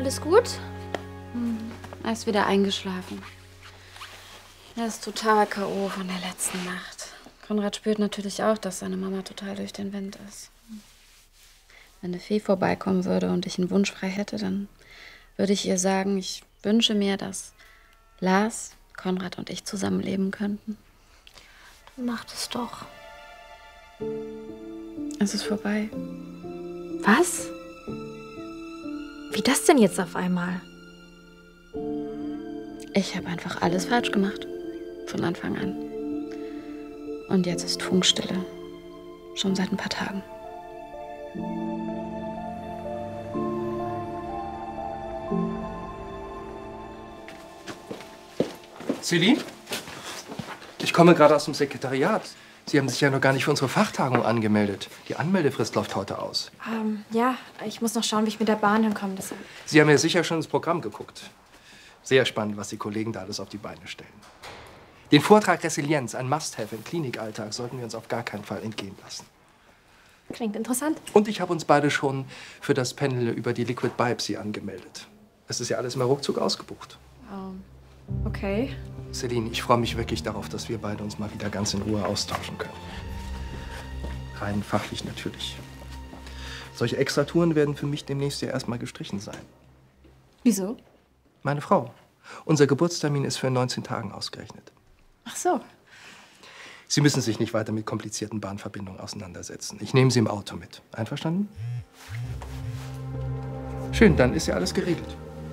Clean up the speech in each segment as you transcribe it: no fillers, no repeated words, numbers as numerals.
Alles gut? Er ist wieder eingeschlafen. Er ist total K.O. von der letzten Nacht. Konrad spürt natürlich auch, dass seine Mama total durch den Wind ist. Wenn eine Fee vorbeikommen würde und ich einen Wunsch frei hätte, dann würde ich ihr sagen, ich wünsche mir, dass Lars, Konrad und ich zusammenleben könnten. Dann macht es doch. Es ist vorbei. Was? Wie das denn jetzt auf einmal? Ich habe einfach alles falsch gemacht. Von Anfang an. Und jetzt ist Funkstille. Schon seit ein paar Tagen. Celine? Ich komme gerade aus dem Sekretariat. Sie haben sich ja noch gar nicht für unsere Fachtagung angemeldet. Die Anmeldefrist läuft heute aus. Ja, ich muss noch schauen, wie ich mit der Bahn hinkomme. Sie haben ja sicher schon ins Programm geguckt. Sehr spannend, was die Kollegen da alles auf die Beine stellen. Den Vortrag Resilienz, ein Must-Have im Klinikalltag, sollten wir uns auf gar keinen Fall entgehen lassen. Klingt interessant. Und ich habe uns beide schon für das Panel über die Liquid Biopsy angemeldet. Es ist ja alles mal ruckzuck ausgebucht. Okay. Celine, ich freue mich wirklich darauf, dass wir beide uns mal wieder ganz in Ruhe austauschen können. Rein fachlich natürlich. Solche Extratouren werden für mich demnächst ja erstmal gestrichen sein. Wieso? Meine Frau. Unser Geburtstermin ist für in 19 Tagen ausgerechnet. Ach so. Sie müssen sich nicht weiter mit komplizierten Bahnverbindungen auseinandersetzen. Ich nehme Sie im Auto mit. Einverstanden? Schön, dann ist ja alles geregelt.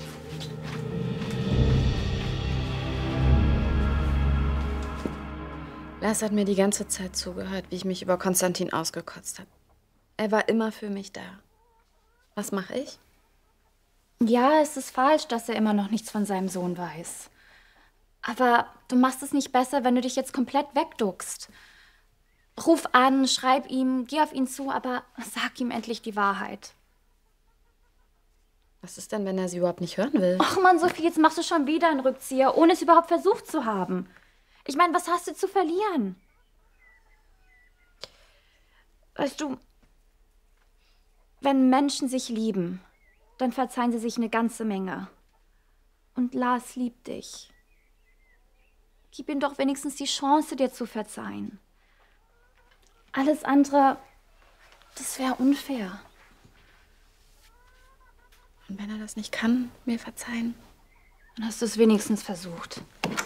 Lars hat mir die ganze Zeit zugehört, wie ich mich über Konstantin ausgekotzt habe. Er war immer für mich da. Was mache ich? Ja, es ist falsch, dass er immer noch nichts von seinem Sohn weiß. Aber du machst es nicht besser, wenn du dich jetzt komplett wegduckst. Ruf an, schreib ihm, geh auf ihn zu, aber sag ihm endlich die Wahrheit. Was ist denn, wenn er sie überhaupt nicht hören will? Ach Mann, Sophie, jetzt machst du schon wieder einen Rückzieher, ohne es überhaupt versucht zu haben. Ich meine, was hast du zu verlieren? Weißt du, wenn Menschen sich lieben, dann verzeihen sie sich eine ganze Menge. Und Lars liebt dich. Gib ihm doch wenigstens die Chance, dir zu verzeihen. Alles andere, das wäre unfair. Und wenn er das nicht kann, mir verzeihen? Dann hast du es wenigstens versucht.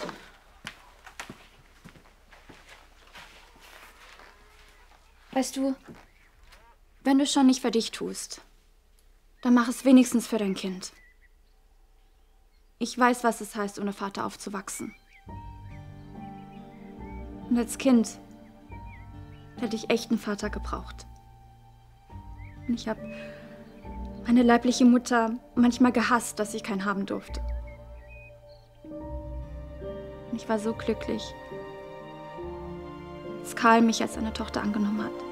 Weißt du, wenn du schon nicht für dich tust, dann mach es wenigstens für dein Kind. Ich weiß, was es heißt, ohne Vater aufzuwachsen. Und als Kind hätte ich echt einen Vater gebraucht. Und ich habe meine leibliche Mutter manchmal gehasst, dass ich keinen haben durfte. Und ich war so glücklich, als Karl mich als seine Tochter angenommen hat.